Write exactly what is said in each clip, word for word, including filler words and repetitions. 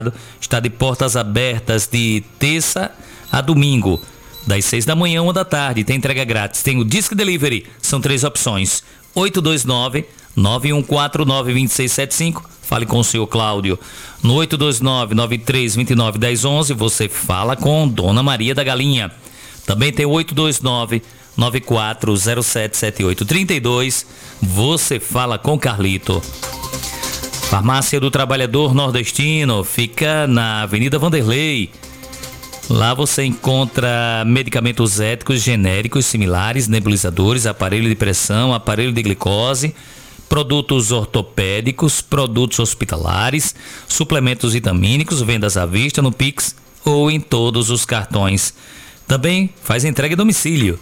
está de portas abertas de terça a domingo, das seis da manhã, uma da tarde. Tem entrega grátis. Tem o Disque Delivery. São três opções. oito dois nove, nove um quatro, nove dois seis sete cinco. Fale com o senhor Cláudio. No oito dois nove, nove três dois nove, um zero um um, você fala com Dona Maria da Galinha. Também tem o oito dois nove, nove quatro zero sete, sete oito três dois. Você fala com Carlito. Farmácia do Trabalhador Nordestino fica na Avenida Vanderlei. Lá você encontra medicamentos éticos genéricos similares, nebulizadores, aparelho de pressão, aparelho de glicose, produtos ortopédicos, produtos hospitalares, suplementos vitamínicos, vendas à vista no Pix ou em todos os cartões. Também faz entrega em domicílio.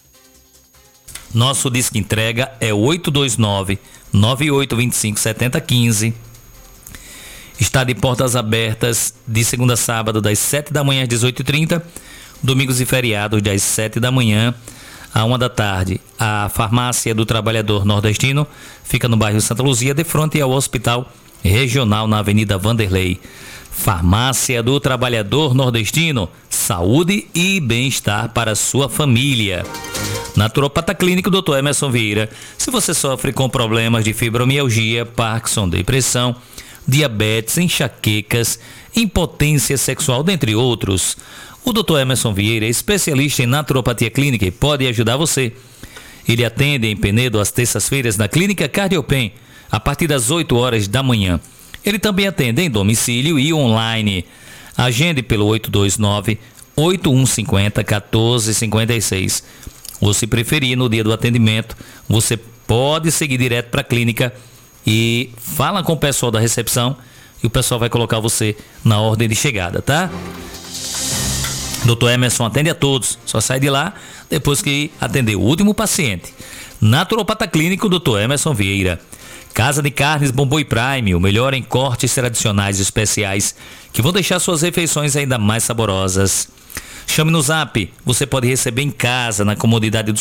Nosso disque entrega é oito dois nove, nove oito dois cinco, sete zero um cinco. Está de portas abertas de segunda a sábado, das sete da manhã às dezoito e trinta, domingos e feriados das sete da manhã à uma da tarde. A Farmácia do Trabalhador Nordestino fica no bairro Santa Luzia, de frente ao Hospital Regional, na Avenida Vanderlei. Farmácia do Trabalhador Nordestino, saúde e bem-estar para sua família. Naturopata Clínico doutor Emerson Vieira. Se você sofre com problemas de fibromialgia, Parkinson, depressão, diabetes, enxaquecas, impotência sexual, dentre outros, o doutor Emerson Vieira é especialista em naturopatia clínica e pode ajudar você. Ele atende em Penedo às terças-feiras na Clínica Cardiopen, a partir das oito horas da manhã. Ele também atende em domicílio e online. Agende pelo oito dois nove, oito um cinco zero, um quatro cinco seis. Ou, se preferir, no dia do atendimento, você pode seguir direto para a clínica e fala com o pessoal da recepção e o pessoal vai colocar você na ordem de chegada, tá? doutor Emerson atende a todos, só sai de lá depois que atender o último paciente. Naturopata Clínico doutor Emerson Vieira. Casa de Carnes Bomboi Prime, o melhor em cortes tradicionais especiais que vão deixar suas refeições ainda mais saborosas. Chame no Zap, você pode receber em casa, na comodidade do